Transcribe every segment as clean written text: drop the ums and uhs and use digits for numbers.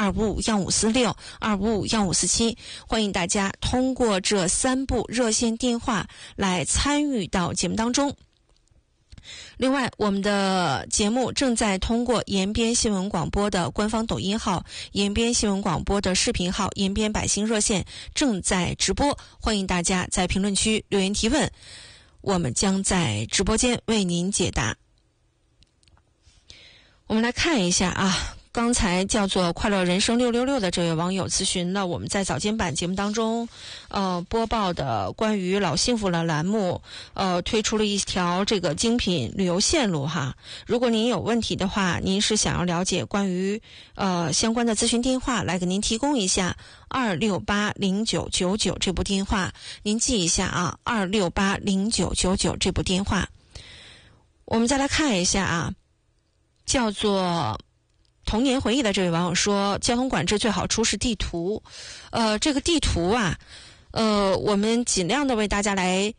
2551546、2551547，欢迎大家通过这3部热线电话来参与到节目当中。另外，我们的节目正在通过延边新闻广播的官方抖音号、延边新闻广播的视频号、延边百姓热线正在直播，欢迎大家在评论区留言提问，我们将在直播间为您解答。我们来看一下啊，刚才叫做快乐人生666的这位网友咨询了我们在早间版节目当中播报的关于老幸福的栏目，推出了一条这个精品旅游线路哈。如果您有问题的话，您是想要了解关于相关的咨询电话，来给您提供一下2680999这部电话，您记一下啊，2680999这部电话。我们再来看一下啊，叫做童年回忆的这位网友说，交通管制最好出示地图。这个地图啊，我们尽量的为大家来，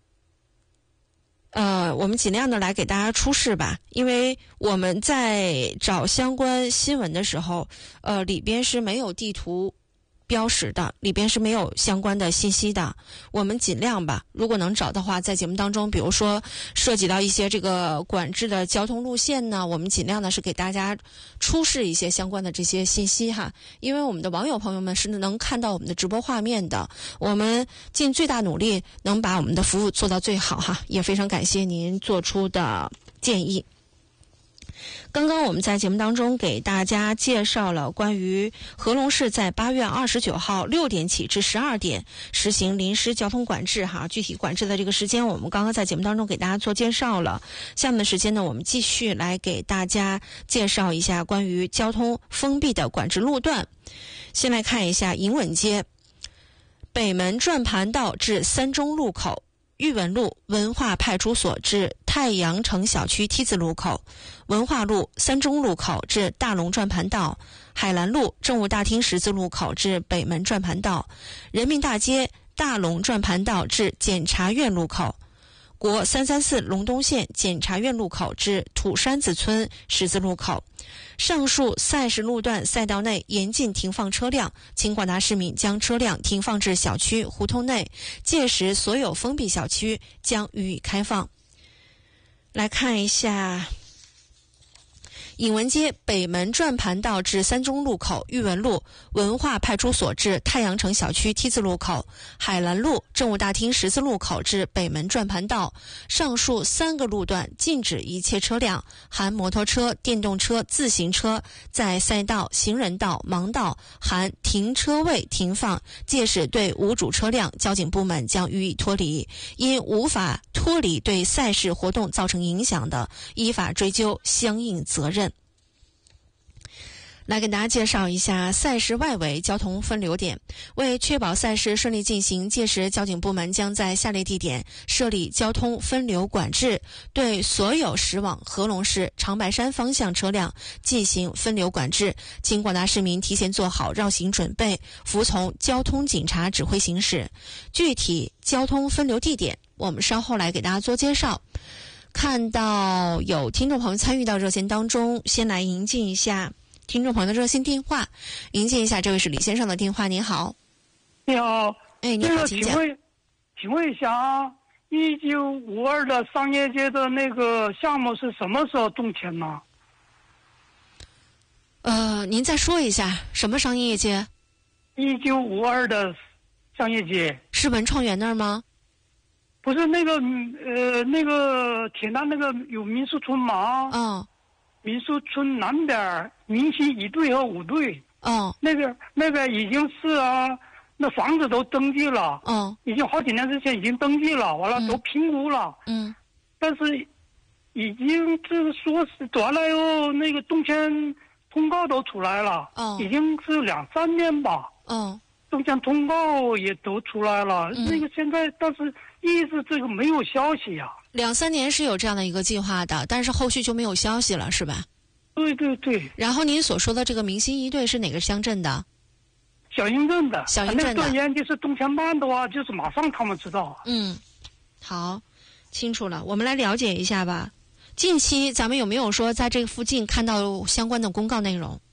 给大家出示吧，因为我们在找相关新闻的时候，里边是没有地图标识的，里边是没有相关的信息的。我们尽量吧，如果能找的话，在节目当中，比如说涉及到一些这个管制的交通路线呢，我们尽量的是给大家出示一些相关的这些信息哈。因为我们的网友朋友们是能看到我们的直播画面的，我们尽最大努力能把我们的服务做到最好哈，也非常感谢您做出的建议。刚刚我们在节目当中给大家介绍了关于和龙市在8月29号6点起至12点实行临时交通管制哈，具体管制的这个时间我们刚刚在节目当中给大家做介绍了。下面的时间呢，我们继续来给大家介绍一下关于交通封闭的管制路段。先来看一下银稳街北门转盘道至三中路口，玉文路文化派出所至太阳城小区梯子路口，文化路三中路口至大龙转盘道，海兰路政务大厅十字路口至北门转盘道，人民大街大龙转盘道至检察院路口，国334龙东线检察院路口至土山子村十字路口。上述赛事路段赛道内严禁停放车辆，请广大市民将车辆停放至小区胡同内，届时所有封闭小区将予以开放。来看一下尹文街北门转盘道至三中路口，玉文路文化派出所至太阳城小区梯子路口，海兰路政务大厅十字路口至北门转盘道。上述3个路段禁止一切车辆含摩托车、电动车、自行车在赛道、行人道、盲道含停车位停放，届时对无主车辆交警部门将予以脱离，因无法脱离对赛事活动造成影响的，依法追究相应责任。来给大家介绍一下赛事外围交通分流点。为确保赛事顺利进行，届时交警部门将在下列地点设立交通分流管制，对所有驶往和龙市长白山方向车辆进行分流管制，请广大市民提前做好绕行准备，服从交通警察指挥行驶。具体交通分流地点我们稍后来给大家做介绍。看到有听众朋友参与到热线当中，先来迎进一下听众朋友的热线电话，迎接一下，这位是李先生的电话。您好。 你好。 哎，你好，请讲。 请问一下啊，1952的商业街的那个项目是什么时候动迁呢？ 您再说一下什么商业街 ？1952的商业街是文创园那儿吗？ 不是那个铁南那个有民宿村吗？ 嗯。 民宿村南边明星1队和5队，那边已经是啊，那房子都登记了，已经好几年之前已经登记了，完了都评估了，但是已经就是说是完了哟，那个动迁通告都出来了，已经是2-3年吧，动迁通告也都出来了，那个现在但是一直这个没有消息呀。 2-3年是有这样的一个计划的，但是后续就没有消息了，是吧？ 对对对。 然后您所说的这个明星1队是哪个乡镇的？ 小营镇的。 小营镇的。 那断言就是动迁办的话，就是马上他们知道。 好，清楚了。我们来了解一下吧。近期咱们有没有说在这个附近看到相关的公告内容？